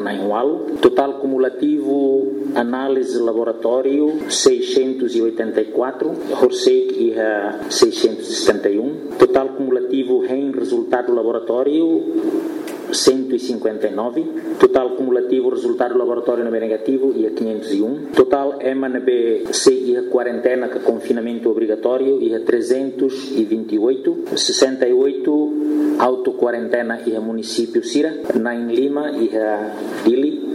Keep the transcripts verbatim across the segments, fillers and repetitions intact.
na Inwalo. Total cumulativo análise laboratório seiscentos e oitenta e quatro, Horsec e seiscentos e setenta e um. Total cumulativo REM resultado laboratório cento e cinquenta e nove. Total cumulativo resultado laboratório N B negativo e quinhentos e um. Total M N B C e quarentena com confinamento obrigatório e trezentos e vinte e oito. sessenta e oito auto-quarentena e município Sira, na em Lima e Dili,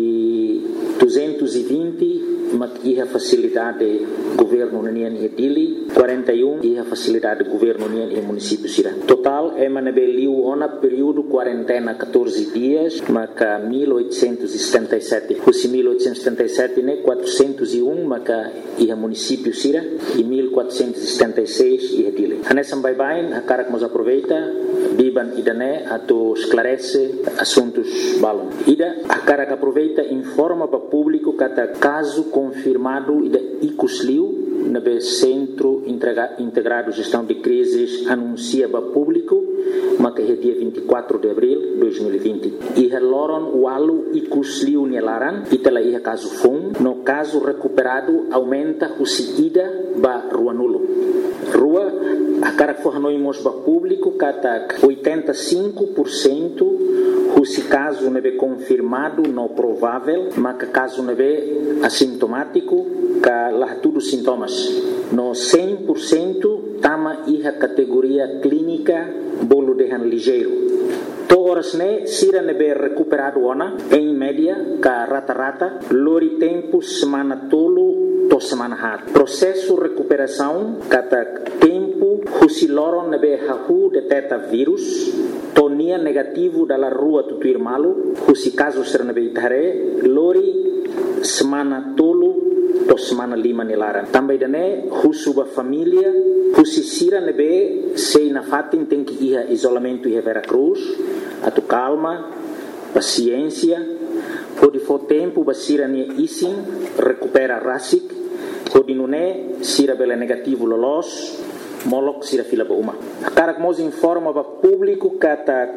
e duzentos e vinte e a facilidade governo União e Dili, quarenta e um e a facilidade governo União e município Sira. Total M N B liu ona período quarentena catorze dias, maca mil oitocentos e setenta e sete. Os mil oitocentos e setenta e sete né quatrocentos e um maca e a município Sira e mil quatrocentos e setenta e seis e a Dili. Anessa bye bye, a cara que nos aproveita, biban ida né a to esclarece assuntos balon. Ida a cara que aproveita informa para público cada caso confirmado ida icusliu na Centro Integrado de Gestão de Crises anuncia para público mas é dia vinte e quatro de abril de dois mil e vinte. E loron o alu icusliu nelaran e tela ia caso fun no caso recuperado aumenta o ida ba rua nulo. Rua a cara que for noimos ba público kata oitenta e cinco por cento se caso não é confirmado não provável mas que caso não é assintomático que lá tudo sintomas no cem por cento tama iha categoria clínica bolo dehan ligeiro to horas ne sira nebe recuperado ona em média ka rata-rata lori tempo semana tolo to semana hat processo recuperação kata tempo husi loron nebe hahu deteta vírus tonia negativo dalla rua tutuir malu husi caso ser nebe itare lori semana tolo to semana lima nilaran também dane husuba família husi sira nebe sei na fatin tem que ir isolamento e Vera Cruz atu calma paciência pode for tempo basira ne isin recupera rasik pode nune sira bela negativo lolos molok sira fila ba uma cara que mos informa ba público kata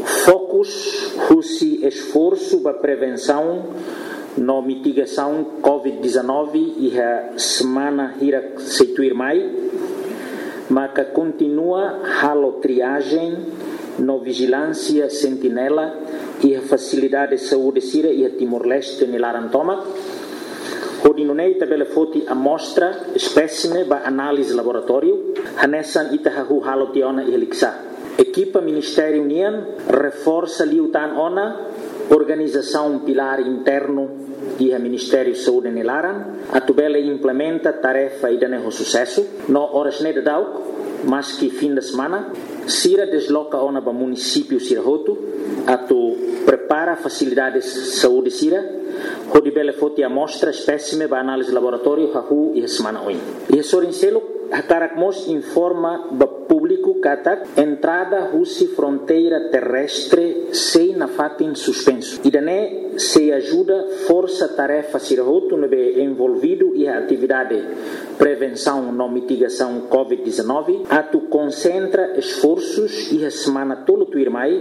focus husi esforço ba prevenção no mitigação covid dezenove e a semana ira seituir mai mas que continua halo triagem no vigilância sentinela e a facilidade de saúde sira e a Timor-Leste nilarantoma Hodinunei tabela foti amostra espécime ba análise laboratório hanesan itahahu halo tiona e heliksa equipa Ministério União reforça liutan ona organização pilar interno e a Ministério de Saúde nilaran atubela implementa tarefa e daneho sucesso no horas ne de dauk mas que fim de semana sira desloca ona ba município Sirahoto atu prepara facilidades de saúde sira hodi bele foti amostra espécime ba análise laboratório hahu e a semana oin e a sorincelo hakarak mos informa ba público kata entrada husi fronteira terrestre sei na fatin suspenso e dane se ajuda força tarefa Sirahoto nebe envolvido e a atividade prevenção no mitigação covid dezenove atu concentra esforços e a semana tolo tuir mai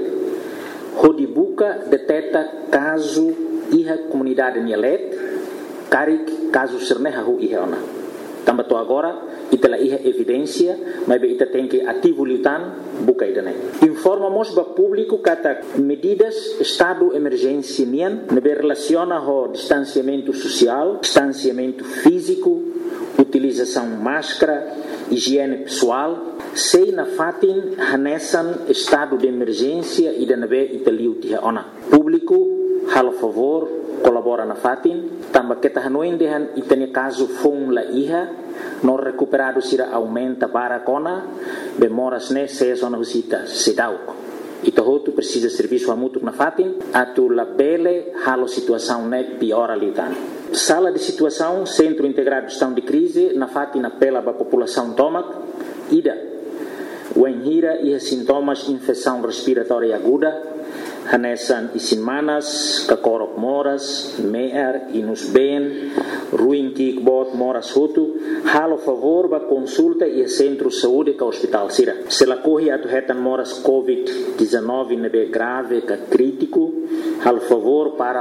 hodibuka deteta caso e a comunidade nielet karik caso sernehahu e ona tambato agora itela iha evidência mas be ita tem que ativo litan buka idane informamos ba público kata medidas estado emergência nian nebe relaciona ho distanciamento social distanciamento físico utilização máscara higiene pessoal sei na fatin hanesan estado de emergência e nebe italiu tiha ona público halo favor colabora na fatin tamba kita hanoin dehan itane caso fon la iha no recuperado sira aumenta para kona bemoras ne se zona husita sedauk ito hotu precisa serviço amutuk na fatin atu la bele halo situação ne piora litan sala de situação centro integrado de gestão de crise na fatin apela ba população tomak ida wenhira e sintomas infecção respiratória aguda hanesan isinmanas kakorok moras meer inus ben ruim kikbot moras hutu halo favor ba consulta e centro saúde ka hospital sira se la corre atu hetan moras covid dezenove nebe grave ka crítico halo favor para